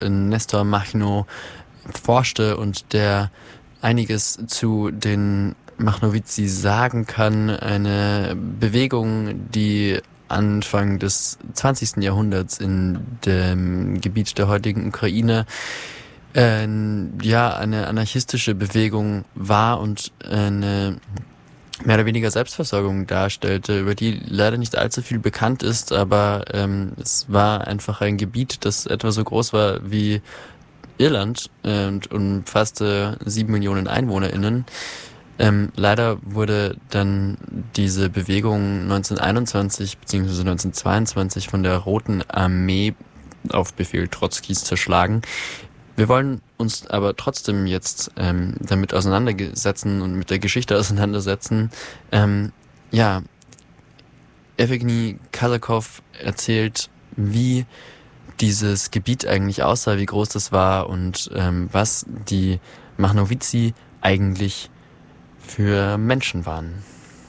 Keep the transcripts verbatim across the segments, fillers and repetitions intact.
Nestor Machno forschte und der einiges zu den Machnowici sagen kann. Eine Bewegung, die Anfang des zwanzigsten Jahrhunderts in dem Gebiet der heutigen Ukraine äh, ja eine anarchistische Bewegung war und eine mehr oder weniger Selbstversorgung darstellte, über die leider nicht allzu viel bekannt ist, aber ähm, es war einfach ein Gebiet, das etwa so groß war wie Irland äh, und umfasste sieben Millionen EinwohnerInnen. Ähm, leider wurde dann diese Bewegung neunzehnhunderteinundzwanzig bzw. neunzehnhundertzweiundzwanzig von der Roten Armee auf Befehl Trotzkis zerschlagen. Wir wollen uns aber trotzdem jetzt ähm, damit auseinandersetzen und mit der Geschichte auseinandersetzen. Ähm, ja, Evgeny Kazakov erzählt, wie dieses Gebiet eigentlich aussah, wie groß das war und ähm, was die Machnowici eigentlich für Menschen waren.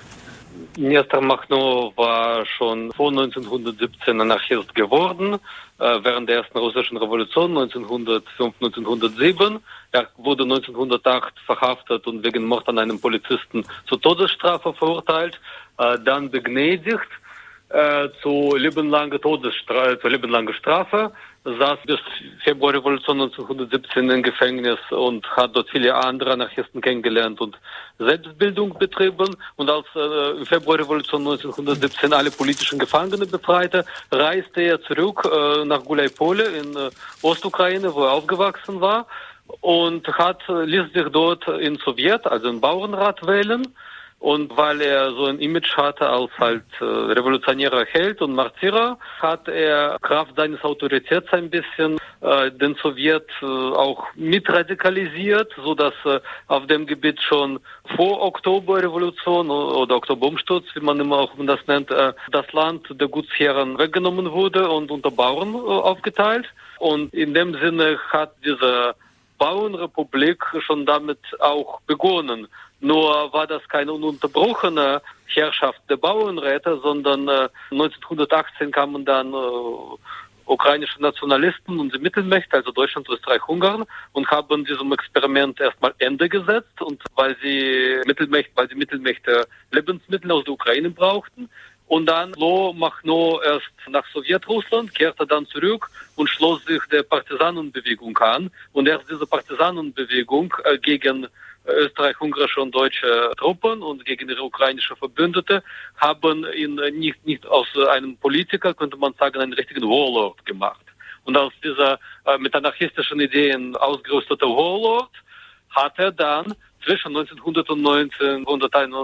Nestor Machno war schon vor neunzehnhundertsiebzehn Anarchist geworden, äh, während der ersten russischen Revolution neunzehnhundertfünf, neunzehnhundertsieben. Er wurde neunzehnhundertacht verhaftet und wegen Mord an einem Polizisten zur Todesstrafe verurteilt, äh, dann begnadigt äh, zu lebenlanger Todesstrafe, zu lebenlanger Strafe, saß bis Februarrevolution neunzehnhundertsiebzehn im Gefängnis und hat dort viele andere Anarchisten kennengelernt und Selbstbildung betrieben. Und als äh, im Februarrevolution neunzehnhundertsiebzehn alle politischen Gefangene befreite, reiste er zurück äh, nach Gulaipole in äh, Ostukraine, wo er aufgewachsen war, und hat ließ sich dort in Sowjet, also im Bauernrat, wählen. Und weil er so ein Image hatte als halt äh, revolutionärer Held und Martyrer, hat er Kraft seines Autoritäts ein bisschen äh, den Sowjet äh, auch mitradikalisiert, so dass äh, auf dem Gebiet schon vor Oktoberrevolution oder Oktoberumsturz, wie man immer auch das nennt, äh, das Land der Gutsherren weggenommen wurde und unter Bauern äh, aufgeteilt. Und in dem Sinne hat diese Bauernrepublik schon damit auch begonnen. Nur war das keine ununterbrochene Herrschaft der Bauernräte, sondern äh, neunzehnhundertachtzehn kamen dann äh, ukrainische Nationalisten und die Mittelmächte, also Deutschland, Österreich, Ungarn, und haben diesem Experiment erstmal Ende gesetzt. Und weil sie Mittelmächte, weil die Mittelmächte Lebensmittel aus der Ukraine brauchten. Und dann floh Machno erst nach Sowjetrussland, kehrte dann zurück und schloss sich der Partisanenbewegung an. Und erst diese Partisanenbewegung äh, gegen österreich-ungarische und deutsche Truppen und gegen ihre ukrainische Verbündete haben ihn nicht, nicht aus einem Politiker, könnte man sagen, einen richtigen Warlord gemacht. Und aus dieser äh, mit anarchistischen Ideen ausgerüstete Warlord hat er dann zwischen neunzehnhundert und neunzehnhundertachtzehn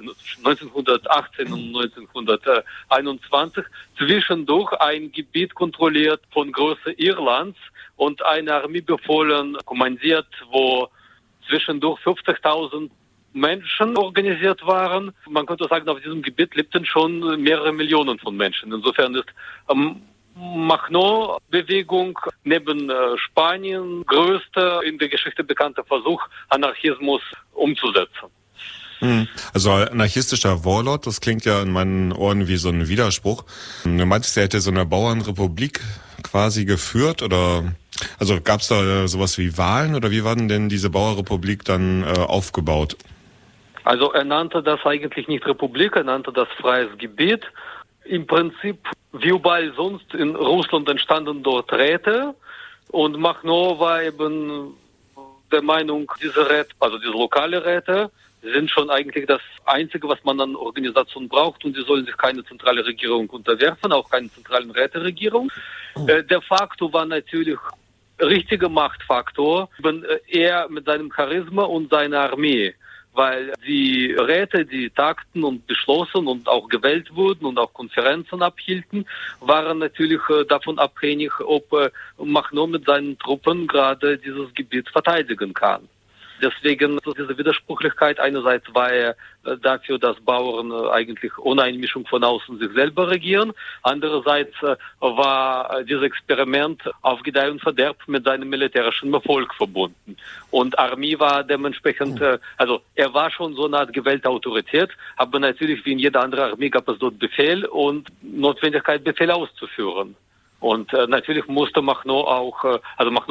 und neunzehnhunderteinundzwanzig zwischendurch ein Gebiet kontrolliert von Größe Irlands und eine Armee befohlen, kommandiert, wo zwischendurch fünfzigtausend Menschen organisiert waren. Man könnte sagen, auf diesem Gebiet lebten schon mehrere Millionen von Menschen. Insofern ist ähm, Machno-Bewegung neben äh, Spanien größter in der Geschichte bekannter Versuch, Anarchismus umzusetzen. Also anarchistischer Warlord, das klingt ja in meinen Ohren wie so ein Widerspruch. Du meintest, er hätte so eine Bauernrepublik quasi geführt, oder also gab es da sowas wie Wahlen, oder wie war denn diese Bauernrepublik dann äh, aufgebaut? Also er nannte das eigentlich nicht Republik, er nannte das freies Gebiet. Im Prinzip, wie überall sonst in Russland entstanden dort Räte, und Machno war eben der Meinung, diese Räte, also diese lokale Räte, sind schon eigentlich das Einzige, was man an Organisation braucht, und sie sollen sich keine zentrale Regierung unterwerfen, auch keine zentralen Räteregierung. Oh. Äh, der Faktor war natürlich richtiger Machtfaktor, eben er mit seinem Charisma und seiner Armee, weil die Räte, die tagten und beschlossen und auch gewählt wurden und auch Konferenzen abhielten, waren natürlich äh, davon abhängig, ob äh, Machno mit seinen Truppen gerade dieses Gebiet verteidigen kann. Deswegen diese Widersprüchlichkeit, einerseits war er dafür, dass Bauern eigentlich ohne Einmischung von außen sich selber regieren, andererseits war dieses Experiment auf Gedeih und Verderb mit seinem militärischen Erfolg verbunden. Und Armee war dementsprechend, also er war schon so eine Art gewählte Autorität, aber natürlich wie in jeder anderen Armee gab es dort Befehl und Notwendigkeit, Befehle auszuführen. Und äh, natürlich musste Machno auch, äh, also Machno